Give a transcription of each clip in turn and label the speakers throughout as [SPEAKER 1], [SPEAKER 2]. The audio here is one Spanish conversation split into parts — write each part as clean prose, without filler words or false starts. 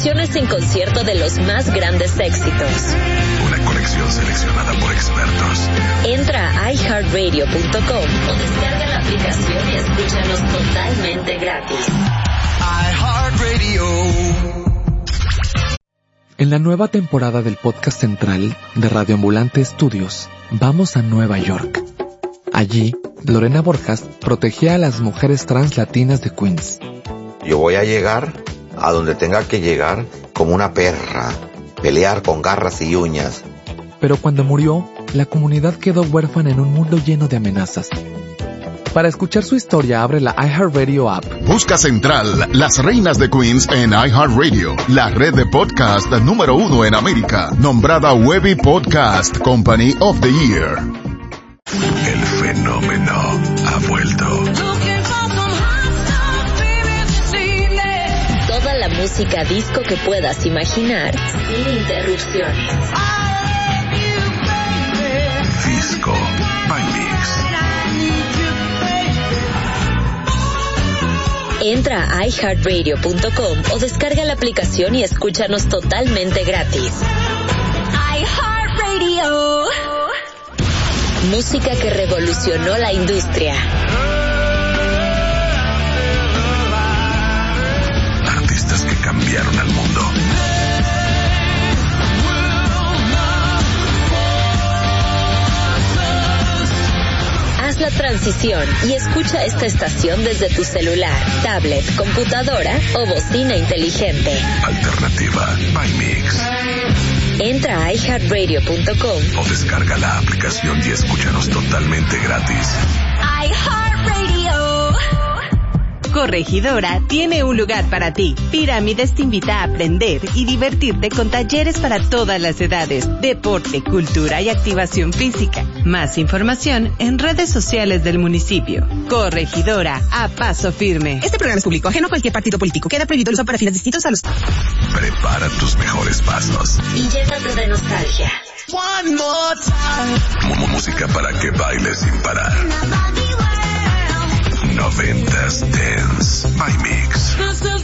[SPEAKER 1] Sesiones en concierto de los más grandes éxitos.
[SPEAKER 2] Una colección seleccionada por expertos.
[SPEAKER 1] Entra a iHeartRadio.com o descarga la aplicación y escúchanos totalmente gratis.
[SPEAKER 3] iHeartRadio.
[SPEAKER 4] En la nueva temporada del podcast central de Radio Ambulante Estudios, vamos a Nueva York. Allí, Lorena Borjas protegía a las mujeres trans latinas de Queens.
[SPEAKER 5] Yo voy a llegar a donde tenga que llegar como una perra, pelear con garras y uñas.
[SPEAKER 4] Pero cuando murió, la comunidad quedó huérfana en un mundo lleno de amenazas. Para escuchar su historia, abre la iHeartRadio app.
[SPEAKER 6] Busca Central, Las Reinas de Queens en iHeartRadio, la red de podcast número 1 en América, nombrada Webby Podcast Company of the Year.
[SPEAKER 2] El fenómeno ha vuelto.
[SPEAKER 1] Toda la música disco que puedas imaginar, sin interrupciones.
[SPEAKER 2] Disco by Mix.
[SPEAKER 1] Entra a iHeartRadio.com o descarga la aplicación y escúchanos totalmente gratis. iHeartRadio. Música que revolucionó la industria.
[SPEAKER 2] Artistas que cambiaron al mundo.
[SPEAKER 1] Haz la transición y escucha esta estación desde tu celular, tablet, computadora o bocina inteligente.
[SPEAKER 2] Alternativa by Mix.
[SPEAKER 1] Entra a iHeartRadio.com
[SPEAKER 2] O descarga la aplicación y escúchanos totalmente gratis.
[SPEAKER 1] iHeartRadio.
[SPEAKER 7] Corregidora tiene un lugar para ti. Pirámides te invita a aprender y divertirte con talleres para todas las edades, deporte, cultura y activación física. Más información en redes sociales del municipio. Corregidora, a paso firme.
[SPEAKER 8] Este programa es público, ajeno a cualquier partido político. Queda prohibido el uso para fines distintos a los...
[SPEAKER 2] Prepara tus mejores pasos.
[SPEAKER 1] Y llénate de nostalgia.
[SPEAKER 3] One more time.
[SPEAKER 2] Música para que bailes sin parar. 90s Dance by Mix.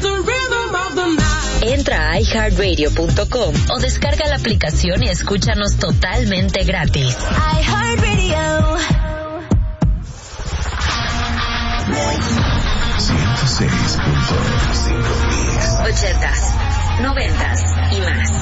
[SPEAKER 1] Entra a iHeartRadio.com o descarga la aplicación y escúchanos totalmente gratis. iHeartRadio.
[SPEAKER 2] 106.5 Mix.
[SPEAKER 1] 80s, 90s y más.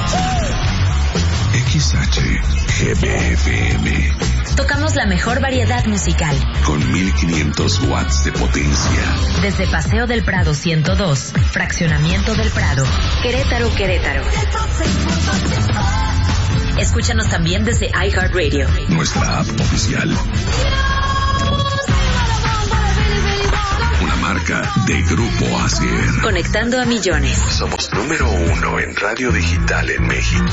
[SPEAKER 2] XHGBFM.
[SPEAKER 1] Tocamos la mejor variedad musical.
[SPEAKER 2] Con 1500 watts de potencia.
[SPEAKER 1] Desde Paseo del Prado 102, Fraccionamiento del Prado, Querétaro, Querétaro. Escúchanos también desde iHeartRadio.
[SPEAKER 2] Nuestra app oficial. Una marca de Grupo Asier.
[SPEAKER 1] Conectando a millones.
[SPEAKER 2] Somos número 1 en radio digital en México.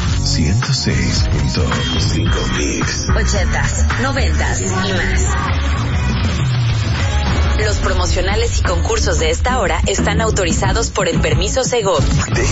[SPEAKER 2] 106.5 Mix.
[SPEAKER 1] 80s, 90s y más. Los promocionales y concursos de esta hora están autorizados por el permiso Segov.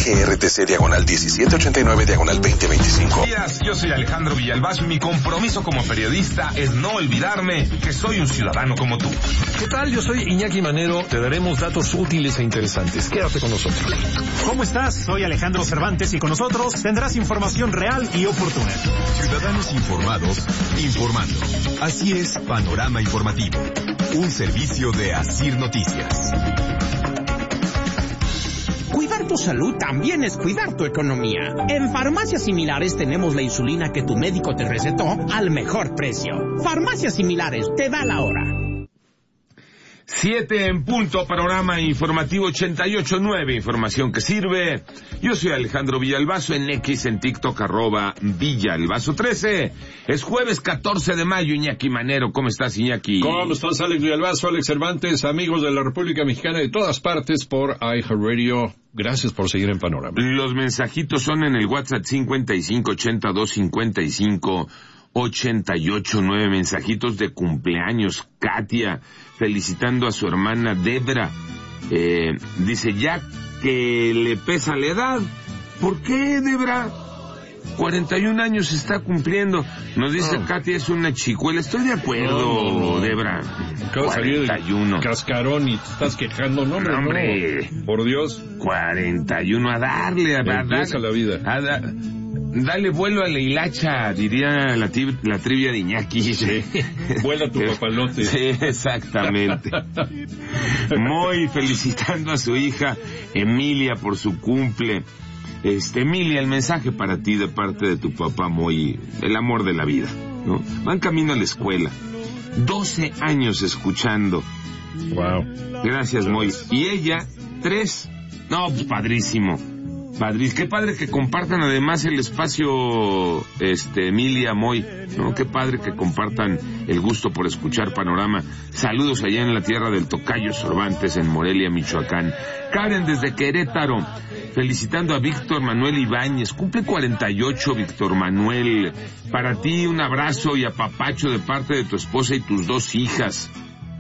[SPEAKER 2] DGRTC/1789/2025.
[SPEAKER 9] Buenos días, yo soy Alejandro Villalbazo y mi compromiso como periodista es no olvidarme que soy un ciudadano como tú.
[SPEAKER 10] ¿Qué tal? Yo soy Iñaki Manero. Te daremos datos útiles e interesantes. Quédate con nosotros.
[SPEAKER 11] ¿Cómo estás? Soy Alejandro Cervantes y con nosotros tendrás información real y oportuna.
[SPEAKER 12] Ciudadanos informados, informando. Así es, Panorama Informativo. Un servicio de Asir Noticias.
[SPEAKER 13] Cuidar tu salud también es cuidar tu economía. En Farmacias Similares tenemos la insulina que tu médico te recetó al mejor precio. Farmacias Similares, te da la hora.
[SPEAKER 9] 7 en punto, Panorama Informativo 88.9, información que sirve. Yo soy Alejandro Villalbazo, en X, en TikTok, @Villalbazo13. Es jueves 14 de mayo, Iñaki Manero. ¿Cómo estás, Iñaki?
[SPEAKER 10] ¿Cómo estás, Alex Villalbazo, Alex Cervantes, amigos de la República Mexicana de todas partes por iHeartRadio? Gracias por seguir en Panorama.
[SPEAKER 9] Los mensajitos son en el WhatsApp 55825588.9, mensajitos de cumpleaños. Katia, felicitando a su hermana Debra. Dice, ya que le pesa la edad. ¿Por qué, Debra? 41 años está cumpliendo. Nos dice Katy, es una chicuela. Estoy de acuerdo, Debra. 41.
[SPEAKER 10] Cascarón y te estás quejando, no, hombre. No. Por Dios.
[SPEAKER 9] 41, a darle, a
[SPEAKER 10] la vida.
[SPEAKER 9] Dale vuelo a la hilacha, diría la trivia de Iñaki.
[SPEAKER 10] Sí. Vuela tu papalote.
[SPEAKER 9] Sí, exactamente. Muy felicitando a su hija Emilia por su cumple. Emilia, el mensaje para ti de parte de tu papá, Moy, el amor de la vida, ¿no? Van camino a la escuela. 12 años escuchando.
[SPEAKER 10] Wow.
[SPEAKER 9] Gracias, Moy. Y ella, 3. No, pues padrísimo. Qué padre que compartan además el espacio, Emilia, Moy, ¿no? Qué padre que compartan el gusto por escuchar Panorama. Saludos allá en la tierra del Tocayo Cervantes, en Morelia, Michoacán. Karen desde Querétaro, felicitando a Víctor Manuel Ibáñez. Cumple 48, Víctor Manuel. Para ti un abrazo y apapacho de parte de tu esposa y tus 2 hijas.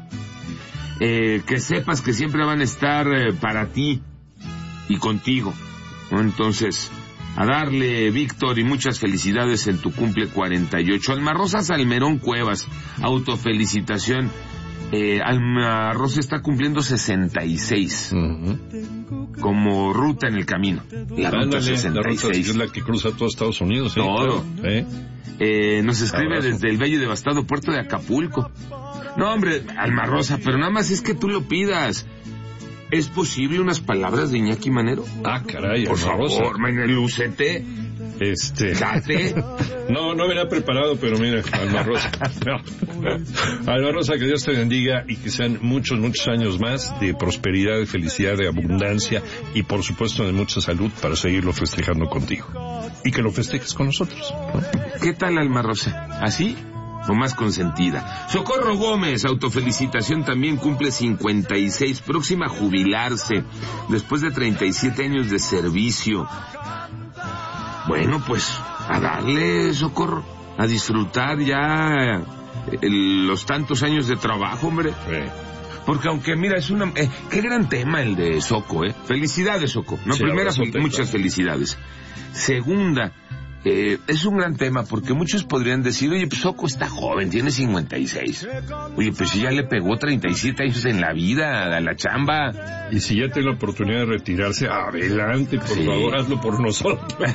[SPEAKER 9] Que sepas que siempre van a estar para ti y contigo, ¿no? Entonces, a darle, Víctor, y muchas felicidades en tu cumple 48. Alma Rosa Salmerón Cuevas, autofelicitación. Alma Rosa está cumpliendo 66. Como ruta en el camino. La ruta 66.
[SPEAKER 10] La ruta es la que cruza todo Estados Unidos.
[SPEAKER 9] Todo. Nos escribe desde el bello y devastado puerto de Acapulco. No, hombre, Alma Rosa, pero nada más es que tú lo pidas. ¿Es posible unas palabras de Iñaki Manero?
[SPEAKER 10] Ah, caray,
[SPEAKER 9] por favor, lúcete. Date.
[SPEAKER 10] No venía preparado, pero mira, Alma Rosa. Alma Rosa, que Dios te bendiga y que sean muchos años más de prosperidad, de felicidad, de abundancia y por supuesto de mucha salud para seguirlo festejando contigo. Y que lo festejes con nosotros, ¿no?
[SPEAKER 9] ¿Qué tal, Alma Rosa? ¿Así? O más consentida. Socorro Gómez, autofelicitación, también cumple 56, próxima a jubilarse, después de 37 años de servicio. Bueno, pues, a darle, Socorro, a disfrutar ya los tantos años de trabajo, hombre. Porque aunque, mira, es una... qué gran tema el de Soco, Felicidades, Soco. No, sí, primera, muchas felicidades. Segunda, es un gran tema porque muchos podrían decir, oye, pues Soco está joven, tiene 56. Oye, pues si ya le pegó 37 años en la vida a la chamba.
[SPEAKER 10] Y si ya tiene la oportunidad de retirarse, adelante, por favor, hazlo por nosotros.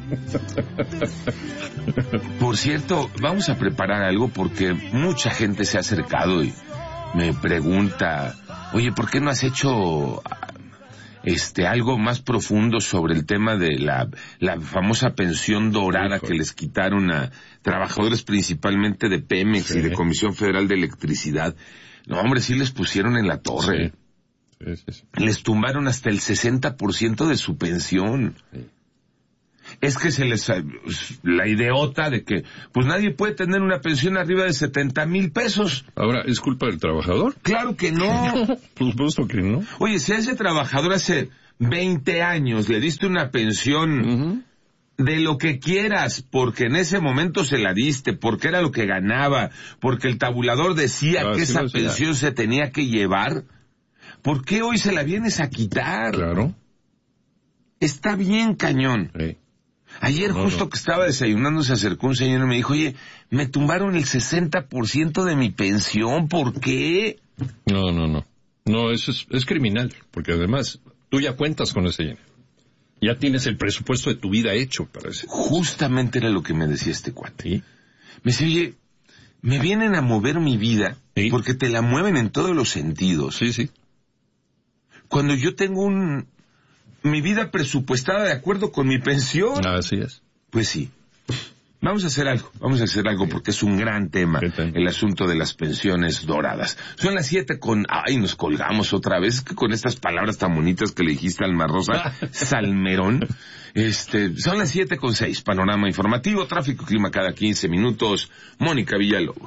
[SPEAKER 9] Por cierto, vamos a preparar algo porque mucha gente se ha acercado y me pregunta, oye, ¿por qué no has hecho algo más profundo sobre el tema de la famosa pensión dorada que les quitaron a trabajadores principalmente de Pemex y de Comisión Federal de Electricidad? No, hombre, sí les pusieron en la torre. Sí. Les tumbaron hasta el 60% de su pensión. Es que la idiota de que pues nadie puede tener una pensión arriba de 70,000 pesos.
[SPEAKER 10] Ahora, ¿es culpa del trabajador?
[SPEAKER 9] Claro que no.
[SPEAKER 10] Por supuesto que no.
[SPEAKER 9] Oye, si a ese trabajador hace 20 años le diste una pensión de lo que quieras, porque en ese momento se la diste, porque era lo que ganaba, porque el tabulador decía que esa pensión se tenía que llevar, ¿por qué hoy se la vienes a quitar?
[SPEAKER 10] Claro.
[SPEAKER 9] Está bien cañón.
[SPEAKER 10] Sí.
[SPEAKER 9] Ayer justo que estaba desayunando se acercó un señor y me dijo, oye, me tumbaron el 60% de mi pensión, ¿por qué?
[SPEAKER 10] No. No, eso es criminal, porque además tú ya cuentas con ese dinero. Ya tienes el presupuesto de tu vida hecho para eso.
[SPEAKER 9] Justamente era lo que me decía este cuate. ¿Sí? Me decía, oye, me vienen a mover mi vida, porque te la mueven en todos los sentidos.
[SPEAKER 10] Sí.
[SPEAKER 9] Cuando yo tengo mi vida presupuestada de acuerdo con mi pensión.
[SPEAKER 10] Así es.
[SPEAKER 9] Pues sí. Vamos a hacer algo porque es un gran tema el asunto de las pensiones doradas. Son las 7 nos colgamos otra vez con estas palabras tan bonitas que le dijiste a Alma Rosa Salmerón. Son las 7:06, panorama informativo, tráfico y clima cada 15 minutos. Mónica Villalobos.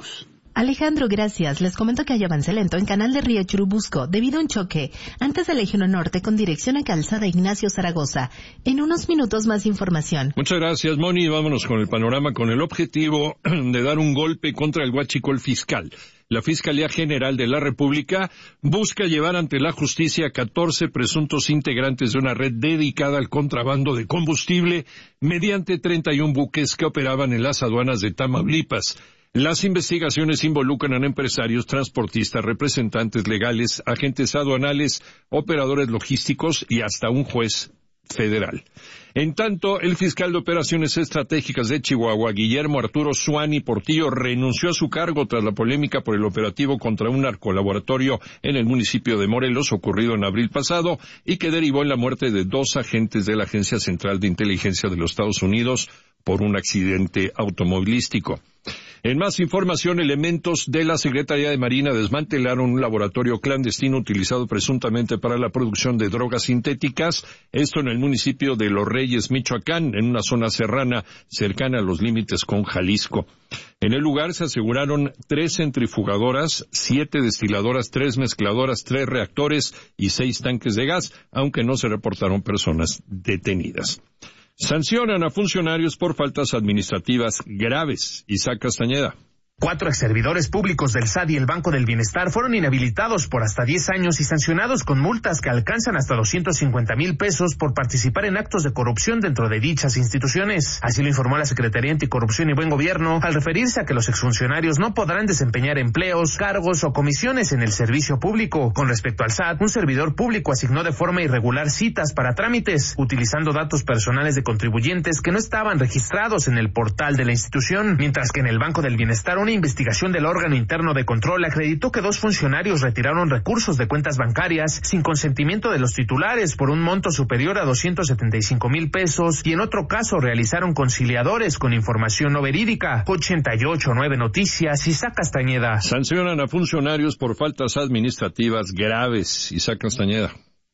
[SPEAKER 14] Alejandro, gracias. Les comento que hay avance lento en Canal de Río Churubusco debido a un choque antes del Eje 1 Norte con dirección a Calzada Ignacio Zaragoza. En unos minutos más información.
[SPEAKER 10] Muchas gracias, Moni. Vámonos con el panorama con el objetivo de dar un golpe contra el huachicol fiscal. La Fiscalía General de la República busca llevar ante la justicia a 14 presuntos integrantes de una red dedicada al contrabando de combustible mediante 31 buques que operaban en las aduanas de Tamaulipas. Las investigaciones involucran a empresarios, transportistas, representantes legales, agentes aduanales, operadores logísticos y hasta un juez federal. En tanto, el fiscal de Operaciones Estratégicas de Chihuahua, Guillermo Arturo Suani Portillo, renunció a su cargo tras la polémica por el operativo contra un narcolaboratorio en el municipio de Morelos, ocurrido en abril pasado, y que derivó en la muerte de 2 agentes de la Agencia Central de Inteligencia de los Estados Unidos por un accidente automovilístico. En más información, elementos de la Secretaría de Marina desmantelaron un laboratorio clandestino utilizado presuntamente para la producción de drogas sintéticas, esto en el municipio de Los Reyes, Michoacán, en una zona serrana cercana a los límites con Jalisco. En el lugar se aseguraron 3 centrifugadoras, 7 destiladoras, 3 mezcladoras, 3 reactores y 6 tanques de gas, aunque no se reportaron personas detenidas. Sancionan a funcionarios por faltas administrativas graves. Isaac Castañeda.
[SPEAKER 15] 4 exservidores públicos del SAT y el Banco del Bienestar fueron inhabilitados por hasta 10 años y sancionados con multas que alcanzan hasta 250,000 pesos por participar en actos de corrupción dentro de dichas instituciones. Así lo informó la Secretaría Anticorrupción y Buen Gobierno al referirse a que los exfuncionarios no podrán desempeñar empleos, cargos o comisiones en el servicio público. Con respecto al SAT, un servidor público asignó de forma irregular citas para trámites, utilizando datos personales de contribuyentes que no estaban registrados en el portal de la institución, mientras que en el Banco del Bienestar una investigación del órgano interno de control acreditó que 2 funcionarios retiraron recursos de cuentas bancarias sin consentimiento de los titulares por un monto superior a 275,000 pesos y en otro caso realizaron conciliadores con información no verídica. 88.9 Noticias, Isaac Castañeda.
[SPEAKER 10] Sancionan a funcionarios por faltas administrativas graves. Isaac Castañeda.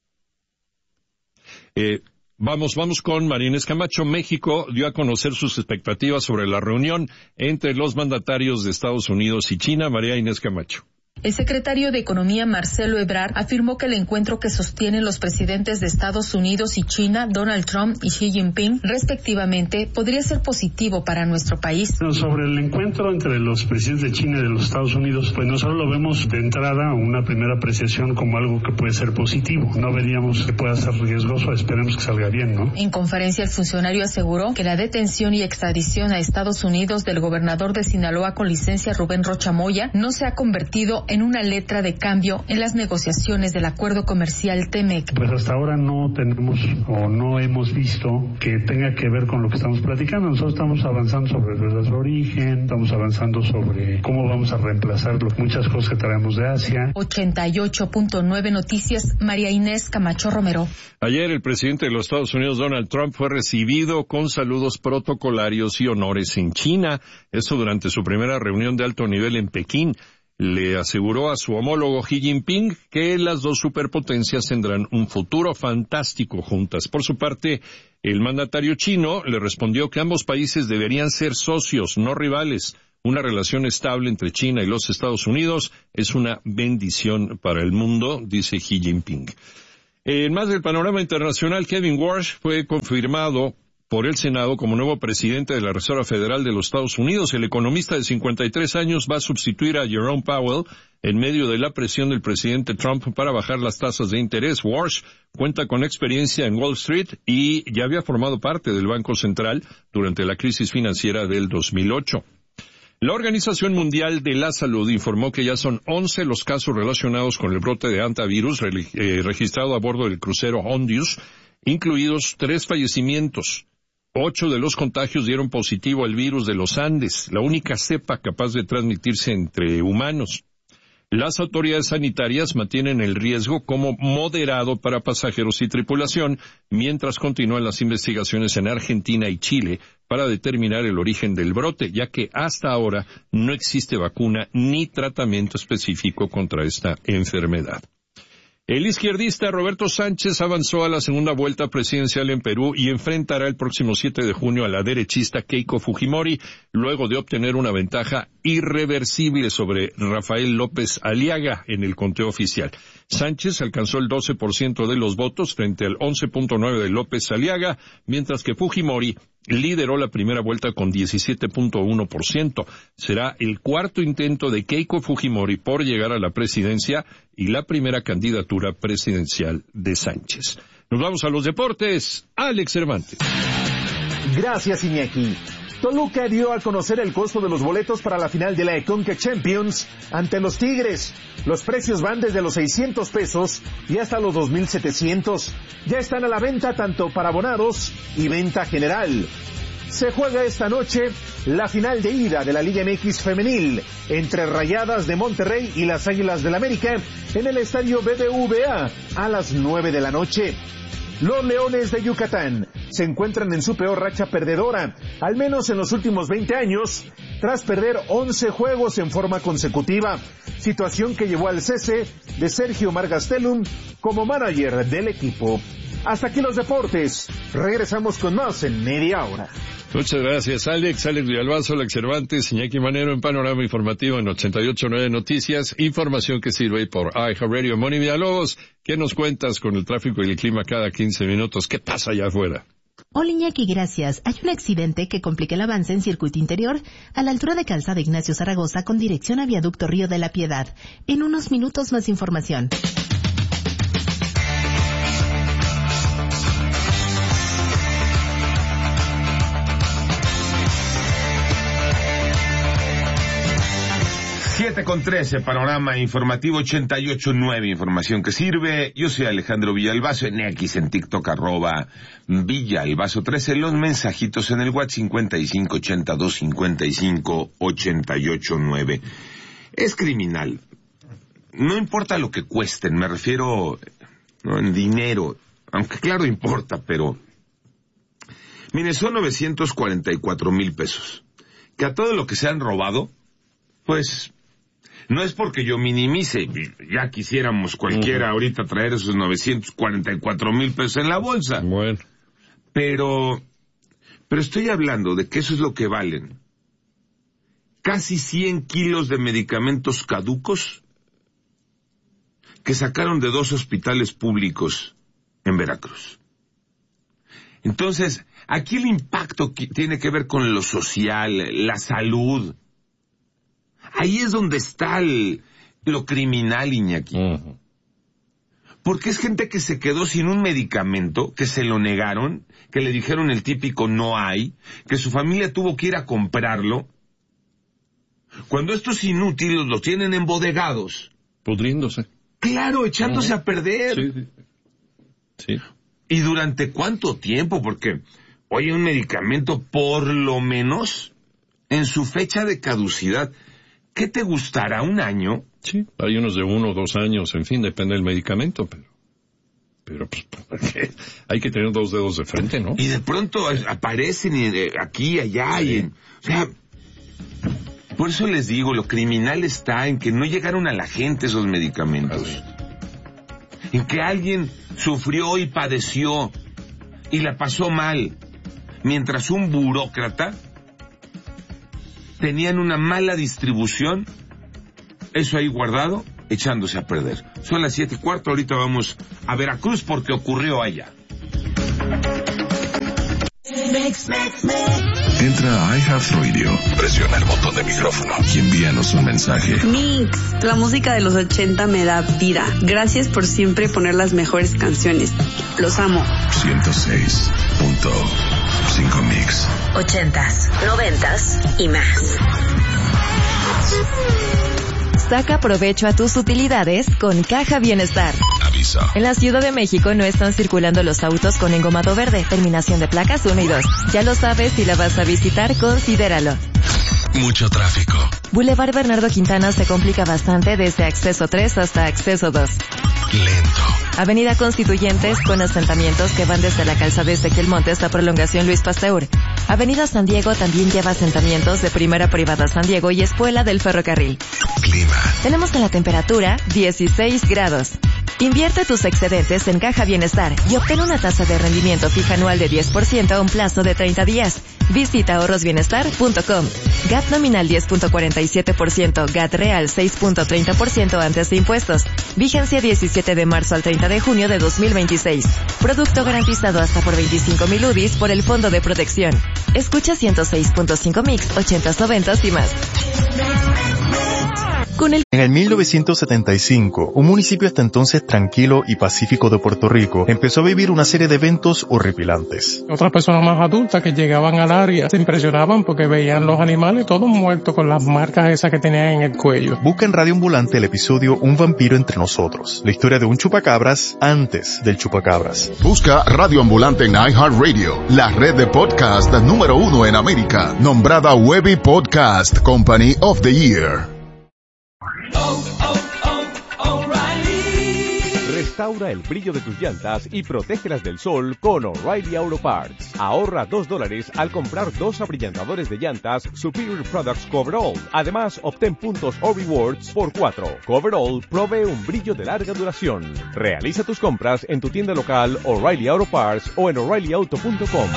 [SPEAKER 10] Vamos con María Inés Camacho. México dio a conocer sus expectativas sobre la reunión entre los mandatarios de Estados Unidos y China. María Inés Camacho.
[SPEAKER 16] El secretario de Economía, Marcelo Ebrard, afirmó que el encuentro que sostienen los presidentes de Estados Unidos y China, Donald Trump y Xi Jinping, respectivamente, podría ser positivo para nuestro país.
[SPEAKER 17] Sobre el encuentro entre los presidentes de China y de los Estados Unidos, pues nosotros lo vemos de entrada, una primera apreciación como algo que puede ser positivo. No veríamos que pueda ser riesgoso, esperemos que salga bien, ¿no?
[SPEAKER 16] En conferencia, el funcionario aseguró que la detención y extradición a Estados Unidos del gobernador de Sinaloa con licencia, Rubén Rocha Moya, no se ha convertido en una letra de cambio en las negociaciones del acuerdo comercial TEMEC.
[SPEAKER 17] Pues hasta ahora no tenemos o no hemos visto que tenga que ver con lo que estamos platicando. Nosotros estamos avanzando sobre el origen, estamos avanzando sobre cómo vamos a reemplazar muchas cosas que traemos de Asia.
[SPEAKER 16] 88.9 Noticias, María Inés Camacho Romero.
[SPEAKER 10] Ayer el presidente de los Estados Unidos, Donald Trump, fue recibido con saludos protocolarios y honores en China. Eso durante su primera reunión de alto nivel en Pekín. Le aseguró a su homólogo Xi Jinping que las 2 superpotencias tendrán un futuro fantástico juntas. Por su parte, el mandatario chino le respondió que ambos países deberían ser socios, no rivales. Una relación estable entre China y los Estados Unidos es una bendición para el mundo, dice Xi Jinping. En más del panorama internacional, Kevin Warsh fue confirmado por el Senado como nuevo presidente de la Reserva Federal de los Estados Unidos. El economista de 53 años va a sustituir a Jerome Powell en medio de la presión del presidente Trump para bajar las tasas de interés. Warsh cuenta con experiencia en Wall Street y ya había formado parte del Banco Central durante la crisis financiera del 2008. La Organización Mundial de la Salud informó que ya son 11 los casos relacionados con el brote de hantavirus registrado a bordo del crucero Hondius, incluidos 3 fallecimientos. 8 de los contagios dieron positivo al virus de los Andes, la única cepa capaz de transmitirse entre humanos. Las autoridades sanitarias mantienen el riesgo como moderado para pasajeros y tripulación, mientras continúan las investigaciones en Argentina y Chile para determinar el origen del brote, ya que hasta ahora no existe vacuna ni tratamiento específico contra esta enfermedad. El izquierdista Roberto Sánchez avanzó a la segunda vuelta presidencial en Perú y enfrentará el próximo 7 de junio a la derechista Keiko Fujimori, luego de obtener una ventaja irreversible sobre Rafael López Aliaga en el conteo oficial. Sánchez alcanzó el 12% de los votos frente al 11.9% de López Aliaga, mientras que Fujimori lideró la primera vuelta con 17.1%. Será el cuarto intento de Keiko Fujimori por llegar a la presidencia y la primera candidatura presidencial de Sánchez. Nos vamos a los deportes. Alex Cervantes.
[SPEAKER 18] Gracias, Iñaki. Toluca dio a conocer el costo de los boletos para la final de la Conca Champions ante los Tigres. Los precios van desde los 600 pesos y hasta los 2,700. Ya están a la venta tanto para abonados y venta general. Se juega esta noche la final de ida de la Liga MX femenil entre Rayadas de Monterrey y las Águilas del América en el estadio BBVA a las 9 de la noche. Los Leones de Yucatán se encuentran en su peor racha perdedora, al menos en los últimos 20 años, tras perder 11 juegos en forma consecutiva, situación que llevó al cese de Sergio Margastelum como manager del equipo. Hasta aquí los deportes. Regresamos con más en media hora.
[SPEAKER 10] Muchas gracias, Alex. Alex Villalbazo, Alex Cervantes, Iñaki Manero en Panorama Informativo en 88.9 Noticias. Información que sirve por iHeartRadio. Moni Villalobos, ¿qué nos cuentas con el tráfico y el clima cada 15 minutos? ¿Qué pasa allá afuera?
[SPEAKER 14] Hola, Iñaki, gracias. Hay un accidente que complica el avance en circuito interior a la altura de Calzada Ignacio Zaragoza con dirección a Viaducto Río de la Piedad. En unos minutos más información.
[SPEAKER 9] Con 13, Panorama Informativo 88.9, información que sirve. Yo soy Alejandro Villalbazo, en X, en TikTok, @Villalbazo 13, los mensajitos en el WhatsApp 5582558889. Es criminal. No importa lo que cuesten, me refiero no en dinero, aunque claro importa, pero mire, son 944,000 pesos. Que a todo lo que se han robado, pues no es porque yo minimice, ya quisiéramos cualquiera ahorita traer esos 944,000 pesos en la bolsa.
[SPEAKER 10] Bueno.
[SPEAKER 9] Pero estoy hablando de que eso es lo que valen. Casi 100 kilos de medicamentos caducos que sacaron de 2 hospitales públicos en Veracruz. Entonces, aquí el impacto tiene que ver con lo social, la salud. Ahí es donde está lo criminal, Iñaki. Uh-huh. Porque es gente que se quedó sin un medicamento, que se lo negaron, que le dijeron el típico no hay, que su familia tuvo que ir a comprarlo. Cuando estos inútiles los tienen embodegados.
[SPEAKER 10] Pudriéndose.
[SPEAKER 9] Claro, echándose a perder.
[SPEAKER 10] Sí.
[SPEAKER 9] ¿Y durante cuánto tiempo? Porque hoy un medicamento, por lo menos, en su fecha de caducidad, ¿qué te gustará? ¿1 año?
[SPEAKER 10] Sí, hay unos de 1 o 2 años, en fin, depende del medicamento, pero pues, hay que tener 2 dedos de frente, ¿no?
[SPEAKER 9] Y de pronto aparecen aquí, allá, sí. O sea, por eso les digo, lo criminal está en que no llegaron a la gente esos medicamentos. En que alguien sufrió y padeció y la pasó mal, mientras un burócrata tenían una mala distribución, eso ahí guardado, echándose a perder. Son las 7:15, ahorita vamos a Veracruz porque ocurrió allá.
[SPEAKER 2] Entra a iHeartRadio, presiona el botón de micrófono y envíanos un mensaje.
[SPEAKER 19] Mix, la música de los 80 me da vida. Gracias por siempre poner las mejores canciones. Los amo.
[SPEAKER 2] 106.5 Mix.
[SPEAKER 1] 80s, 90s y más.
[SPEAKER 20] Saca provecho a tus utilidades con Caja Bienestar.
[SPEAKER 2] Aviso.
[SPEAKER 20] En la Ciudad de México no están circulando los autos con engomado verde, terminación de placas 1 y 2. Ya lo sabes, si la vas a visitar, considéralo.
[SPEAKER 2] Mucho tráfico.
[SPEAKER 20] Boulevard Bernardo Quintana se complica bastante desde acceso 3 hasta acceso 2.
[SPEAKER 2] Lento.
[SPEAKER 20] Avenida Constituyentes con asentamientos que van desde la calzada Ezequiel Montes a prolongación Luis Pasteur. Avenida San Diego también lleva asentamientos de Primera Privada San Diego y Espuela del Ferrocarril.
[SPEAKER 2] Clima.
[SPEAKER 20] Tenemos en la temperatura 16 grados. Invierte tus excedentes en Caja Bienestar y obtén una tasa de rendimiento fija anual de 10% a un plazo de 30 días. Visita ahorrosbienestar.com. GAT nominal 10.47%, GAT real 6.30% antes de impuestos. Vigencia 17 de marzo al 30 de junio de 2026. Producto garantizado hasta por 25,000 UDIs por el Fondo de Protección. Escucha 106.5 Mix, 80s, 90s y más.
[SPEAKER 21] En el 1975, un municipio hasta entonces tranquilo y pacífico de Puerto Rico empezó a vivir una serie de eventos horripilantes.
[SPEAKER 22] Otras personas más adultas que llegaban al área se impresionaban porque veían los animales todos muertos con las marcas esas que tenían en el cuello.
[SPEAKER 21] Busca en Radio Ambulante el episodio Un vampiro entre nosotros, la historia de un chupacabras antes del chupacabras.
[SPEAKER 6] Busca Radio Ambulante en iHeartRadio, la red de podcast número 1 en América, nombrada Webby Podcast Company of the Year.
[SPEAKER 23] Restaura el brillo de tus llantas y protégelas del sol con O'Reilly Auto Parts. Ahorra $2 al comprar 2 abrillantadores de llantas Superior Products Coverall. Además, obtén puntos o rewards por 4. Coverall provee un brillo de larga duración. Realiza tus compras en tu tienda local O'Reilly Auto Parts o en O'ReillyAuto.com.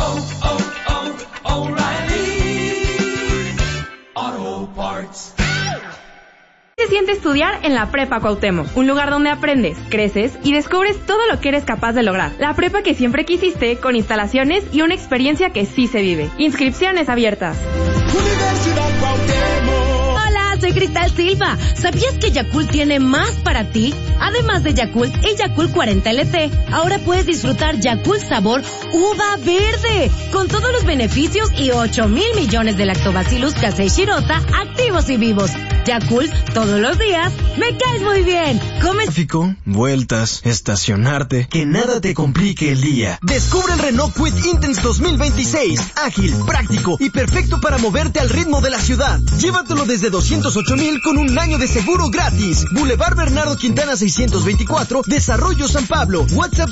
[SPEAKER 24] O'Reilly Auto Parts.
[SPEAKER 25] Se siente estudiar en la Prepa Cuauhtémoc, un lugar donde aprendes, creces y descubres todo lo que eres capaz de lograr. La prepa que siempre quisiste, con instalaciones y una experiencia que sí se vive. Inscripciones abiertas.
[SPEAKER 24] Universidad Cuauhtémoc.
[SPEAKER 26] Hola, soy Cristal Silva. ¿Sabías que Yakult tiene más para ti? Además de Yakult y Yakult 40 LT, ahora puedes disfrutar Yakult sabor uva verde, con todos los beneficios y 8,000 millones de lactobacillus casei shirota activos y vivos. Yakult, todos los días, me caes muy bien. Come
[SPEAKER 27] tráfico, vueltas, estacionarte, que nada te complique el día.
[SPEAKER 28] Descubre el Renault Kwid Intense 2026, ágil, práctico y perfecto para moverte al ritmo de la ciudad. Llévatelo desde 208,000 con un año de seguro gratis. Boulevard Bernardo Quintana 624, Desarrollo San Pablo. WhatsApp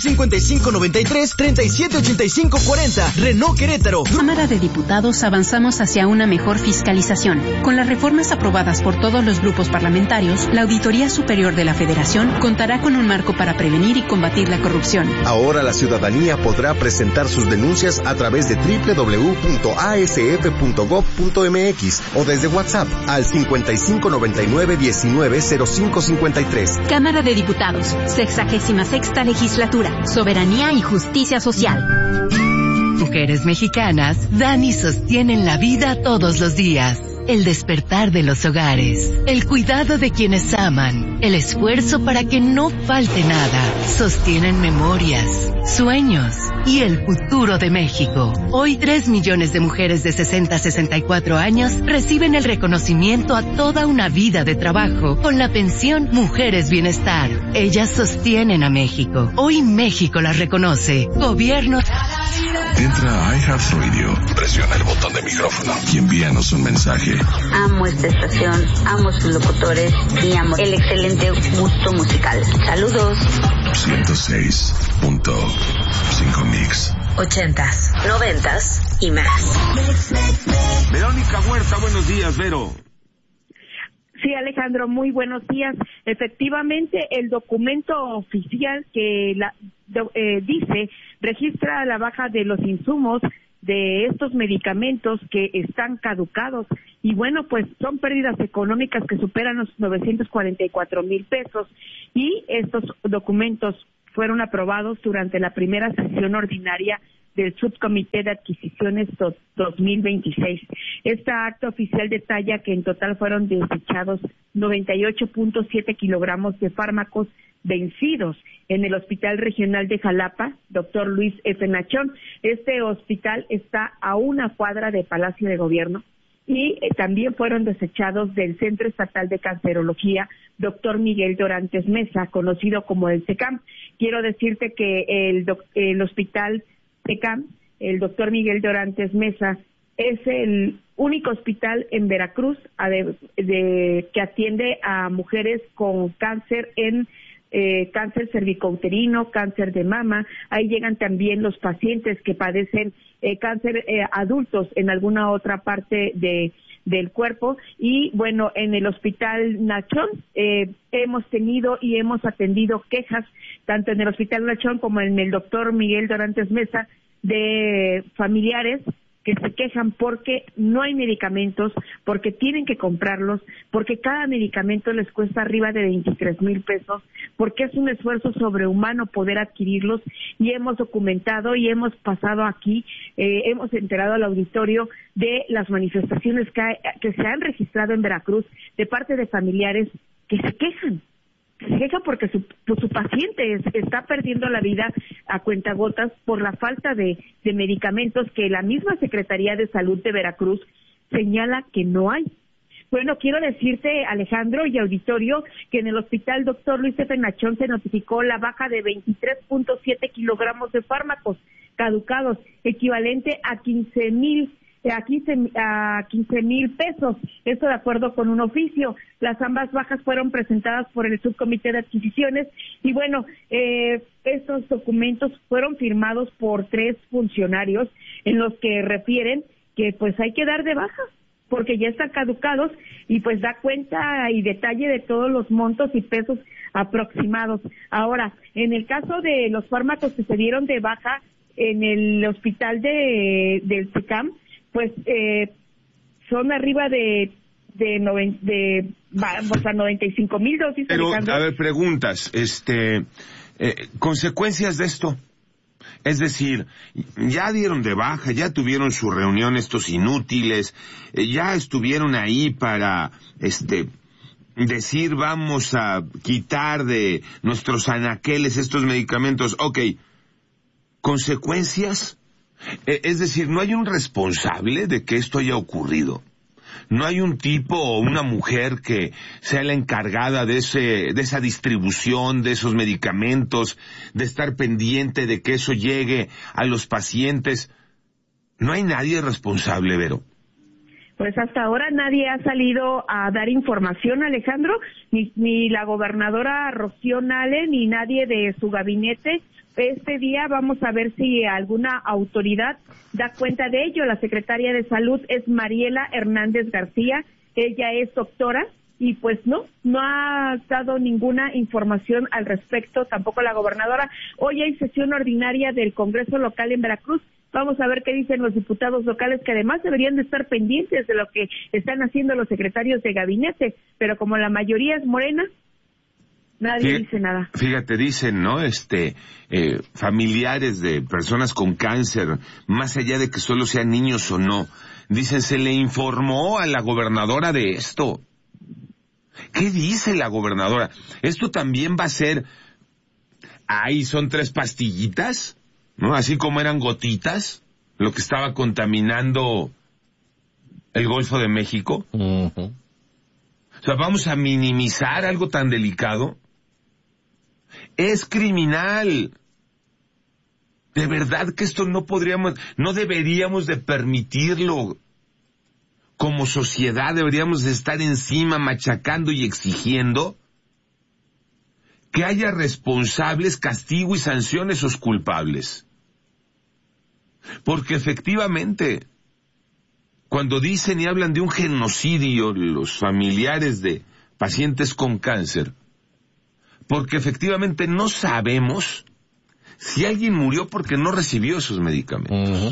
[SPEAKER 28] 5593-378540. Renault Querétaro.
[SPEAKER 29] Cámara de Diputados avanzamos hacia una mejor fiscalización. Con las reformas aprobadas por todos los grupos parlamentarios, la Auditoría Superior de la Federación contará con un marco para prevenir y combatir la corrupción.
[SPEAKER 30] Ahora la ciudadanía podrá presentar sus denuncias a través de www.asf.gov.mx o desde WhatsApp al 5599-190553.
[SPEAKER 29] Cámara de Diputados, 66ª Legislatura, Soberanía y Justicia Social.
[SPEAKER 31] Mujeres mexicanas dan y sostienen la vida todos los días. El despertar de los hogares, el cuidado de quienes aman, el esfuerzo para que no falte nada, sostienen memorias, sueños y el futuro de México. Hoy 3 millones de mujeres de 60 a 64 años reciben el reconocimiento a toda una vida de trabajo con la pensión Mujeres Bienestar. Ellas sostienen a México. Hoy México las reconoce. Gobierno.
[SPEAKER 2] Entra a iHeartRadio, presiona el botón de micrófono y envíanos un mensaje.
[SPEAKER 32] Amo esta estación, amo sus locutores y amo el excelente gusto musical. Saludos.
[SPEAKER 2] 106.5 Mix.
[SPEAKER 1] 80s, 90s y más.
[SPEAKER 9] Verónica Huerta, buenos días, Vero.
[SPEAKER 33] Sí, Alejandro, muy buenos días. Efectivamente, el documento oficial que dice registra la baja de los insumos de estos medicamentos que están caducados y bueno, pues son pérdidas económicas que superan los 944,000 pesos y estos documentos fueron aprobados durante la primera sesión ordinaria del Subcomité de Adquisiciones 2026. Este acto oficial detalla que en total fueron desechados 98.7 kilogramos de fármacos vencidos en el Hospital Regional de Jalapa, Dr. Luis F. Nachón. Este hospital está a una cuadra de Palacio de Gobierno y también fueron desechados del Centro Estatal de Cancerología, Dr. Miguel Dorantes Mesa, conocido como el CECAM. Quiero decirte que el Hospital CECAM, el Dr. Miguel Dorantes Mesa, es el único hospital en Veracruz que atiende a mujeres con cáncer cáncer cervicouterino, cáncer de mama. Ahí llegan también los pacientes que padecen cáncer adultos en alguna otra parte del cuerpo. Y bueno, en el Hospital Nachón hemos tenido y hemos atendido quejas, tanto en el Hospital Nachón como en el doctor Miguel Dorantes Mesa, de familiares que se quejan porque no hay medicamentos, porque tienen que comprarlos, porque cada medicamento les cuesta arriba de 23,000 pesos, porque es un esfuerzo sobrehumano poder adquirirlos, y hemos documentado y hemos pasado aquí, hemos enterado al auditorio de las manifestaciones que se han registrado en Veracruz de parte de familiares que se quejan porque su paciente está perdiendo la vida a cuentagotas por la falta de medicamentos que la misma Secretaría de Salud de Veracruz señala que no hay. Bueno, quiero decirte, Alejandro y auditorio, que en el hospital Dr. Luis F. Nachón se notificó la baja de 23.7 kilogramos de fármacos caducados, equivalente a 15,000 pesos, esto de acuerdo con un oficio. Las ambas bajas fueron presentadas por el subcomité de adquisiciones y bueno, estos documentos fueron firmados por 3 funcionarios en los que refieren que pues hay que dar de baja porque ya están caducados y pues da cuenta y detalle de todos los montos y pesos aproximados. Ahora, en el caso de los fármacos que se dieron de baja en el hospital del SICAM, pues son arriba de 95,000 dosis.
[SPEAKER 9] Pero,
[SPEAKER 33] Alejandro.
[SPEAKER 9] a ver, preguntas, consecuencias de esto. Es decir, ya dieron de baja, ya tuvieron su reunión estos inútiles, ya estuvieron ahí para, decir vamos a quitar de nuestros anaqueles estos medicamentos. Ok, ¿consecuencias? Es decir, no hay un responsable de que esto haya ocurrido. No hay un tipo o una mujer que sea la encargada de esa distribución de esos medicamentos, de estar pendiente de que eso llegue a los pacientes. No hay nadie responsable, Vero.
[SPEAKER 33] Pues hasta ahora nadie ha salido a dar información, Alejandro, ni la gobernadora Rocío Nale, ni nadie de su gabinete. Este día vamos a ver si alguna autoridad da cuenta de ello. La secretaria de Salud es Mariela Hernández García, ella es doctora y pues no ha dado ninguna información al respecto, tampoco la gobernadora. Hoy hay sesión ordinaria del Congreso local en Veracruz. Vamos a ver qué dicen los diputados locales, que además deberían de estar pendientes de lo que están haciendo los secretarios de gabinete, pero como la mayoría es morena, nadie dice nada.
[SPEAKER 9] Fíjate, dicen, ¿no? Familiares de personas con cáncer, más allá de que solo sean niños o no, dicen, se le informó a la gobernadora de esto. ¿Qué dice la gobernadora? Esto también va a ser, son 3 pastillitas, ¿no? Así como eran gotitas, lo que estaba contaminando el Golfo de México. Uh-huh. O sea, vamos a minimizar algo tan delicado. Es criminal. De verdad que esto no deberíamos de permitirlo. Como sociedad deberíamos de estar encima machacando y exigiendo que haya responsables, castigo y sanciones a los culpables. Porque efectivamente, cuando dicen y hablan de un genocidio los familiares de pacientes con cáncer, porque efectivamente no sabemos si alguien murió porque no recibió esos medicamentos. Uh-huh.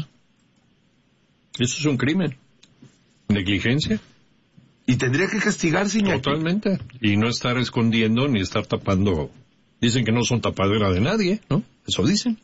[SPEAKER 10] Eso es un crimen. Negligencia.
[SPEAKER 9] Y tendría que castigarse, Iñaki.
[SPEAKER 10] Totalmente. Y no estar escondiendo ni estar tapando. Dicen que no son tapadera de nadie, ¿no? Eso dicen.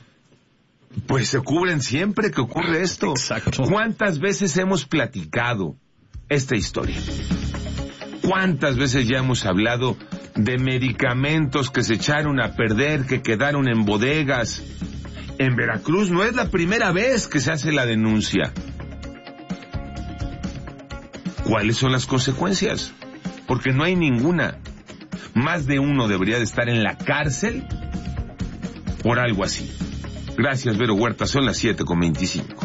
[SPEAKER 9] Pues se cubren siempre que ocurre esto.
[SPEAKER 10] Exacto.
[SPEAKER 9] ¿Cuántas veces hemos platicado esta historia? ¿Cuántas veces ya hemos hablado de medicamentos que se echaron a perder, que quedaron en bodegas? En Veracruz no es la primera vez que se hace la denuncia. ¿Cuáles son las consecuencias? Porque no hay ninguna. Más de uno debería de estar en la cárcel por algo así. Gracias, Vero Huerta. Son las 7:25.